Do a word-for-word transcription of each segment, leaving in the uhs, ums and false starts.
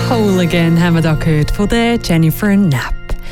Whole Again haben wir da gehört von der Jennifer Knapp.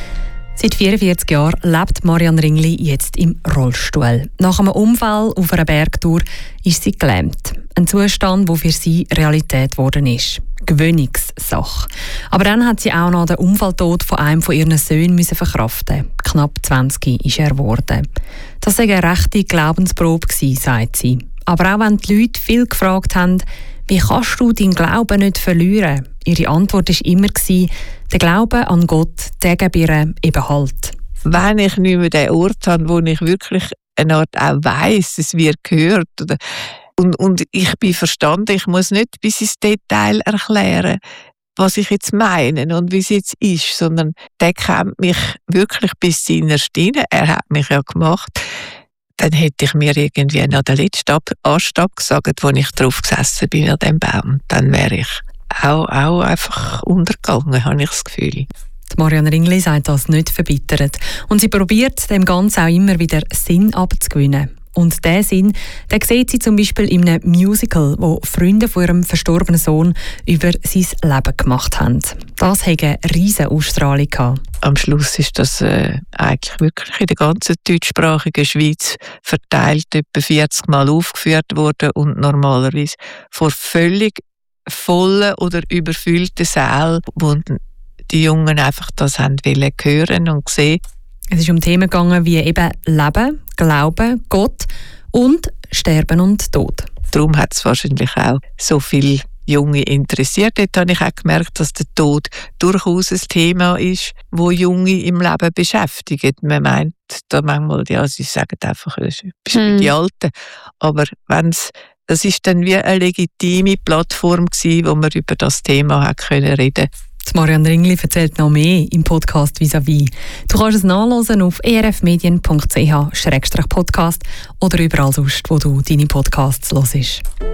Seit vierundvierzig Jahren lebt Marianne Ringli jetzt im Rollstuhl. Nach einem Unfall auf einer Bergtour ist sie gelähmt. Ein Zustand, der für sie Realität geworden ist. Gewöhnungssache. Aber dann hat sie auch noch den Unfalltod von einem von ihren Söhnen müssen verkraften. Knapp zwanzig ist er geworden. Das war eine rechte Glaubensprobe, sagt sie. Aber auch wenn die Leute viel gefragt haben, wie kannst du deinen Glauben nicht verlieren? Ihre Antwort war immer, der Glaube an Gott, der gibt ihr eben Halt. Wenn ich nicht mehr den Ort habe, wo ich wirklich eine Art auch weiss, es wird gehört, oder, und, und ich bin verstanden, ich muss nicht bis ins Detail erklären, was ich jetzt meine und wie es jetzt ist, sondern der kennt mich wirklich bis innerst rein. Er hat mich ja gemacht. Dann hätte ich mir irgendwie noch den letzten Anstab gesagt, wo ich drauf gesessen bin an diesem Baum. Dann wäre ich auch, auch einfach untergegangen, habe ich das Gefühl. Die Marianne Ringli sagt das nicht verbittert. Und sie probiert dem Ganzen auch immer wieder Sinn abzugewinnen. Und diesen Sinn, den sieht sie zum Beispiel in einem Musical, wo Freunde von ihrem verstorbenen Sohn über sein Leben gemacht haben. Das hatte eine riesige Ausstrahlung gehabt. Am Schluss ist das äh, eigentlich wirklich in der ganzen deutschsprachigen Schweiz verteilt, etwa vierzig Mal aufgeführt worden und normalerweise vor völlig vollen oder überfüllten Sälen, wo die Jungen einfach das haben wollen hören und sehen. Es ist um Themen gegangen wie eben Leben, Glauben, Gott und Sterben und Tod. Darum hat es wahrscheinlich auch so viele Junge interessiert. Dort habe ich auch gemerkt, dass der Tod durchaus ein Thema ist, das Junge im Leben beschäftigt. Man meint da manchmal, ja, sie sagen einfach, das ist hm. die Alten. Aber wenn's, das ist dann wie eine legitime Plattform gewesen, wo man über das Thema hat können reden. Die Marianne Ringli erzählt noch mehr im Podcast «Vis-à-vis». Du kannst es nachlesen auf e r f medien punkt c h slash podcast oder überall sonst, wo du deine Podcasts hörst.